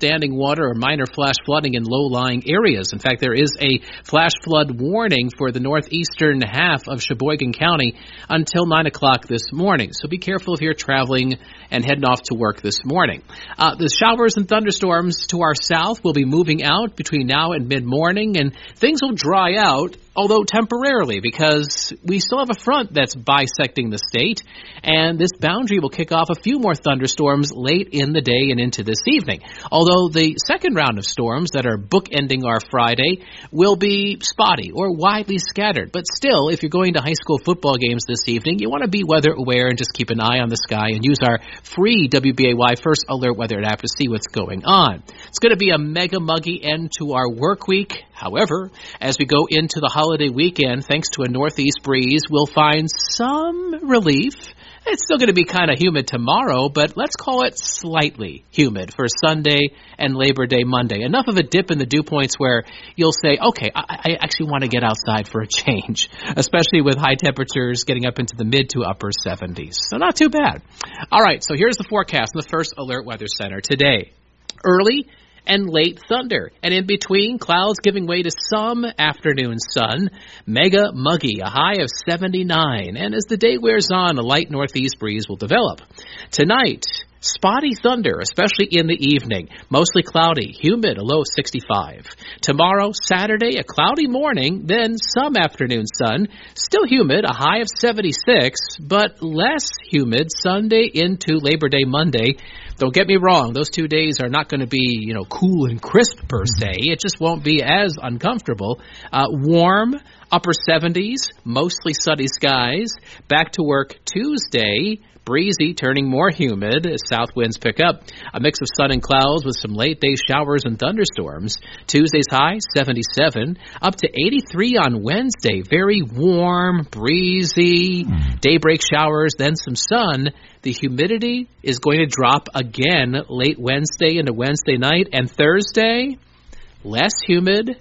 standing water or minor flash flooding in low-lying areas. In fact, there is a flash flood warning for the northeastern half of Sheboygan County until 9 o'clock this morning. So be careful if you're traveling and heading off to work this morning. The showers and thunderstorms to our south will be moving out between now and mid-morning, and things will dry out, although temporarily, because we still have a front that's bisecting the state, and this boundary will kick off a few more thunderstorms late in the day and into this evening. Although the second round of storms that are bookending our Friday will be spotty or widely scattered. But still, if you're going to high school football games this evening, you want to be weather aware and just keep an eye on the sky and use our free WBAY First Alert Weather app to see what's going on. It's going to be a mega muggy end to our work week. However, as we go into the holiday weekend, thanks to a northeast breeze, we'll find some relief. It's still going to be kind of humid tomorrow, but let's call it slightly humid for Sunday and Labor Day Monday. Enough of a dip in the dew points where you'll say, okay, I actually want to get outside for a change, especially with high temperatures getting up into the mid to upper 70s. So not too bad. All right, so here's the forecast in the First Alert Weather Center today. Early and late thunder, and in between, clouds giving way to some afternoon sun. Mega muggy, a high of 79, and as the day wears on, a light northeast breeze will develop. Tonight, spotty thunder, especially in the evening. Mostly cloudy, humid, a low of 65. Tomorrow, Saturday, a cloudy morning, then some afternoon sun. Still humid, a high of 76, but less humid Sunday into Labor Day Monday. Don't get me wrong, those 2 days are not going to be, cool and crisp per se. It just won't be as uncomfortable. Warm, upper 70s, mostly sunny skies. Back to work Tuesday. Breezy, turning more humid as south winds pick up. A mix of sun and clouds with some late-day showers and thunderstorms. Tuesday's high, 77. Up to 83 on Wednesday. Very warm, breezy. Daybreak showers, then some sun. The humidity is going to drop again late Wednesday into Wednesday night. And Thursday, less humid,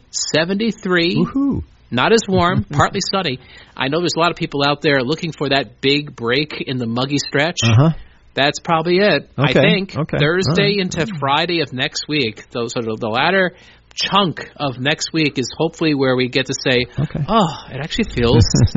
73. Woohoo. Not as warm, partly sunny. I know there's a lot of people out there looking for that big break in the muggy stretch. That's probably it, Okay. I think. Okay. Thursday into Friday of next week. So the latter chunk of next week is hopefully where we get to say, it actually feels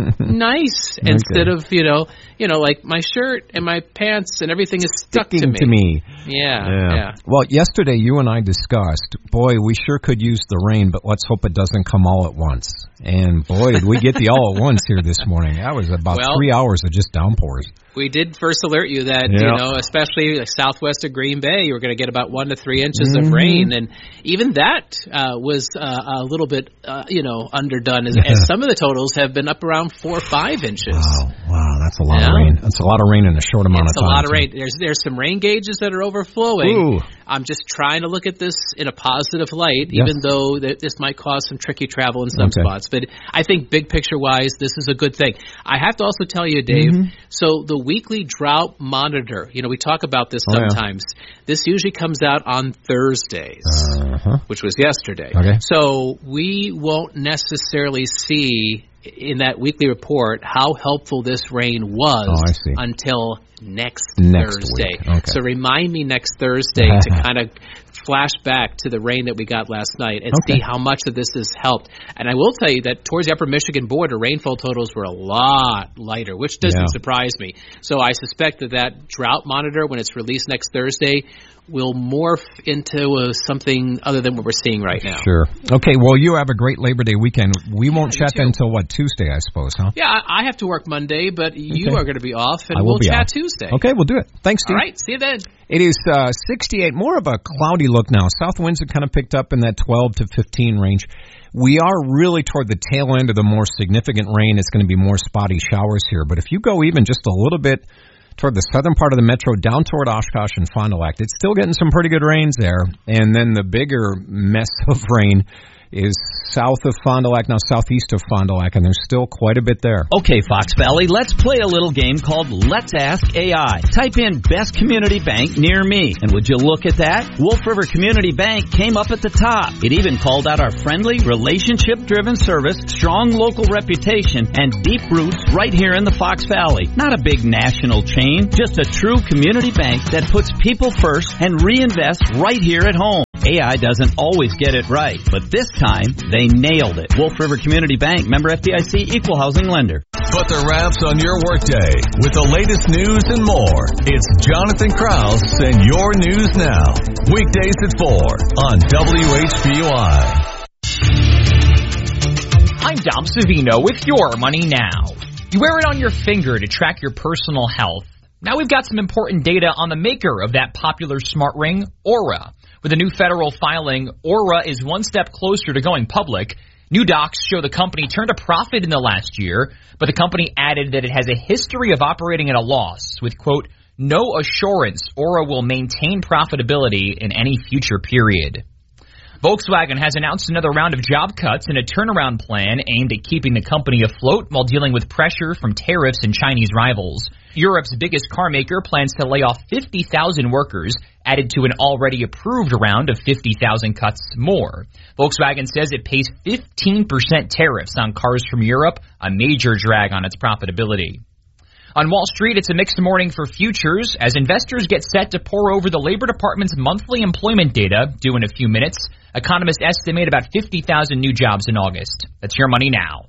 nice instead of, like my shirt and my pants and everything is stuck to me. Yeah. Well, yesterday you and I discussed, boy, we sure could use the rain, but let's hope it doesn't come all at once. And boy, did we get the all at once here this morning. That was about 3 hours of just downpours. We did first alert you that, especially like southwest of Green Bay, you were going to get about 1 to 3 inches of rain. And even that was a little bit, underdone as some of the totals have been up around 4 or 5 inches. Wow, that's a lot of rain. That's a lot of rain in a short amount of time. It's a lot of rain. There's some rain gauges that are overflowing. Ooh. I'm just trying to look at this in a positive light, even though this might cause some tricky travel in some spots. But I think big picture-wise, this is a good thing. I have to also tell you, Dave, so the weekly drought monitor, we talk about this sometimes. This usually comes out on Thursdays, which was yesterday. So we won't necessarily see in that weekly report how helpful this rain was until next Thursday. So remind me next Thursday to kind of flash back to the rain that we got last night and see how much of this has helped. And I will tell you that towards the upper Michigan border, rainfall totals were a lot lighter, which doesn't surprise me. So I suspect that drought monitor, when it's released next Thursday, will morph into something other than what we're seeing right now. Sure. Okay, well, you have a great Labor Day weekend. We won't chat until, Tuesday, I suppose, huh? Yeah, I have to work Monday, but you are going to be off, and we'll chat Tuesday. Okay, we'll do it. Thanks, Steve. All right, see you then. It is 68, more of a cloudy look now. South winds have kind of picked up in that 12 to 15 range. We are really toward the tail end of the more significant rain. It's going to be more spotty showers here. But if you go even just a little bit toward the southern part of the metro, down toward Oshkosh and Fond du Lac, it's still getting some pretty good rains there. And then the bigger mess of rain is south of Fond du Lac, now southeast of Fond du Lac, and there's still quite a bit there. Okay, Fox Valley, let's play a little game called Let's Ask AI. Type in best community bank near me, and would you look at that? Wolf River Community Bank came up at the top. It even called out our friendly, relationship-driven service, strong local reputation, and deep roots right here in the Fox Valley. Not a big national chain, just a true community bank that puts people first and reinvests right here at home. AI doesn't always get it right, but this time they nailed it. Wolf River Community Bank, member FDIC, equal housing lender. Put the wraps on your workday with the latest news and more. It's Jonathan Krause and your News Now. Weekdays at 4 on WHBUI. I'm Dom Savino with Your Money Now. You wear it on your finger to track your personal health. Now we've got some important data on the maker of that popular smart ring, Oura. With a new federal filing, Oura is one step closer to going public. New docs show the company turned a profit in the last year, but the company added that it has a history of operating at a loss with, quote, no assurance Oura will maintain profitability in any future period. Volkswagen has announced another round of job cuts and a turnaround plan aimed at keeping the company afloat while dealing with pressure from tariffs and Chinese rivals. Europe's biggest car maker plans to lay off 50,000 workers, added to an already approved round of 50,000 cuts more. Volkswagen says it pays 15% tariffs on cars from Europe, a major drag on its profitability. On Wall Street, it's a mixed morning for futures as investors get set to pore over the Labor Department's monthly employment data, due in a few minutes. Economists estimate about 50,000 new jobs in August. That's Your Money Now.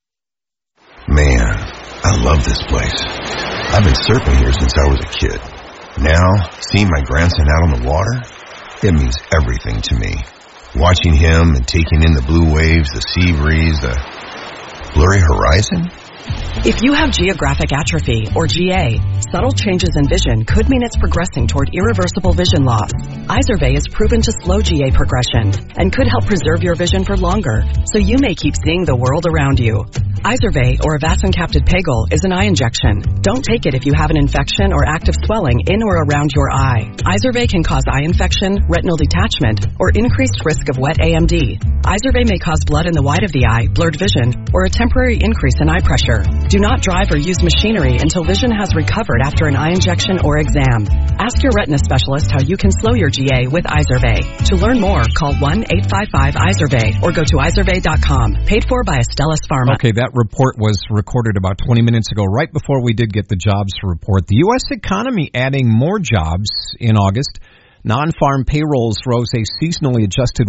Man, I love this place. I've been surfing here since I was a kid. Now, seeing my grandson out on the water, it means everything to me. Watching him and taking in the blue waves, the sea breeze, the blurry horizon. If you have geographic atrophy, or GA, subtle changes in vision could mean it's progressing toward irreversible vision loss. Izervay is proven to slow GA progression and could help preserve your vision for longer, so you may keep seeing the world around you. Izervay, or avacincaptad pegol, is an eye injection. Don't take it if you have an infection or active swelling in or around your eye. Izervay can cause eye infection, retinal detachment, or increased risk of wet AMD. Izervay may cause blood in the white of the eye, blurred vision, or a temporary increase in eye pressure. Do not drive or use machinery until vision has recovered after an eye injection or exam. Ask your retina specialist how you can slow your GA with Izervay. To learn more, call 1-855-IZERVAY or go to izervay.com. Paid for by Astellas Pharma. Okay, that report was recorded about 20 minutes ago, right before we did get the jobs report. The U.S. economy adding more jobs in August. Non-farm payrolls rose a seasonally adjusted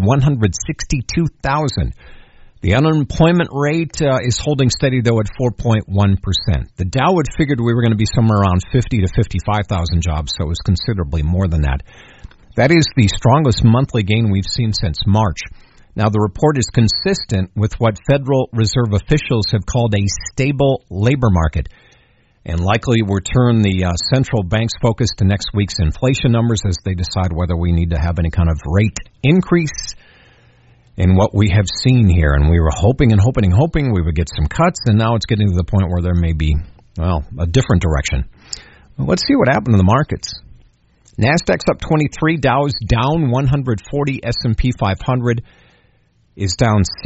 162,000. The unemployment rate is holding steady, though, at 4.1%. The Dow had figured we were going to be somewhere around 50 to 55,000 jobs, so it was considerably more than that. That is the strongest monthly gain we've seen since March. Now, the report is consistent with what Federal Reserve officials have called a stable labor market, and likely will turn the central bank's focus to next week's inflation numbers as they decide whether we need to have any kind of rate increase in what we have seen here. And we were hoping we would get some cuts, and now it's getting to the point where there may be, well, a different direction. Well, let's see what happened in the markets. NASDAQ's up 23, Dow's down 140, S&P 500 is down